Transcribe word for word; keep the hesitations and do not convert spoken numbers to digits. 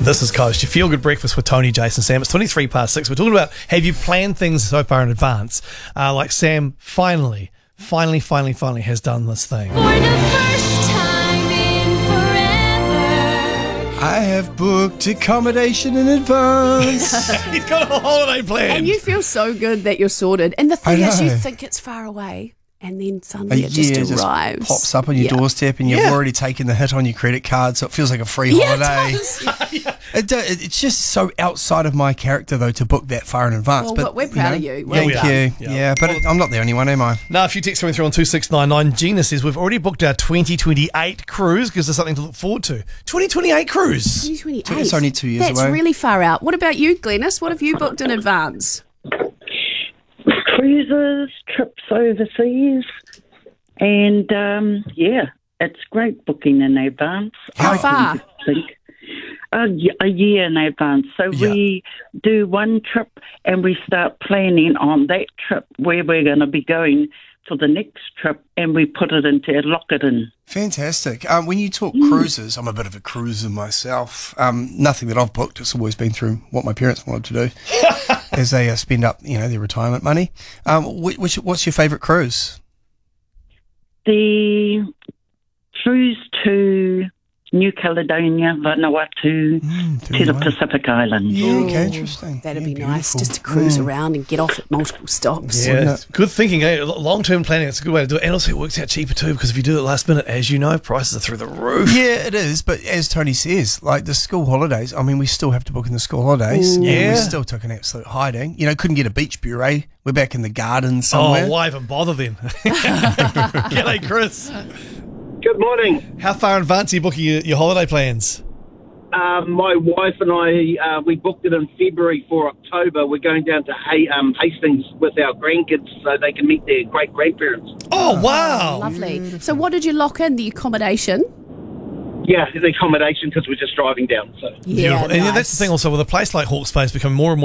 This is Coast, your feel-good breakfast with Tony, Jason, Sam. It's twenty-three past six. We're talking about, have you planned things so far in advance? Uh, like Sam finally, finally, finally, finally has done this thing. For the first time in forever. I have booked accommodation in advance. He's got a holiday plan. And you feel so good that you're sorted. And the I thing is, you know. think it's far away, and then A suddenly year it just just arrives. pops up on your Yeah. doorstep, and you've Yeah. already taken the hit on your credit card, so it feels like a free Yeah, holiday. it does. It do, it- it's just so outside of my character, though, to book that far in advance. Well, but we're proud know, of you. Well Thank done. you. Yeah. Yeah, but it, I'm not the only one, am I? Now, a few texts coming through on two six nine nine. Gina says, we've already booked our twenty twenty-eight cruise. Gives us something to look forward to. twenty twenty-eight cruise. twenty twenty-eight. It's only two years That's away. really far out. What about you, Glennis? What have you booked in advance? Cruises, trips overseas, and um, yeah, it's great booking in advance. How I far? think a, y- a year in advance. So Yeah. we do one trip and we start planning on that trip where we're going to be going for the next trip, and we put it into lock it in. Fantastic. Um, when you talk Mm. cruises, I'm a bit of a cruiser myself. Um, nothing that I've booked. It's always been through what my parents wanted to do as they uh, spend up, you know, their retirement money. Um, which, which, what's your favourite cruise? The cruise to New Caledonia, Vanuatu, Mm, to the thirty-one. Pacific Islands. Yeah, okay, Ooh, interesting. That'd Yeah, be nice, beautiful. just to cruise Mm. around and get off at multiple stops. Yeah, Wouldn't it's good thinking. Eh? Long-term planning, it's a good way to do it. And also it works out cheaper too, because if you do it last minute, as you know, prices are through the roof. Yeah, it is. But as Tony says, like the school holidays, I mean, we still have to book in the school holidays. Mm. And Yeah. we still took an absolute hiding. You know, couldn't get a beach bureau. We're back in the garden somewhere. Oh, why even bother then? G'day, Chris. Good morning. How far in advance are you booking your, your holiday plans? Um, my wife and I, uh, we booked it in February for October. We're going down to Hay, um, Hastings with our grandkids so they can meet their great-grandparents. Oh, wow. Lovely. So what did you lock in? The accommodation? Yeah, the accommodation because we're just driving down. So Yeah, Beautiful. And yeah, that's nice. the thing also with a place like Hawke's Bay becoming more and more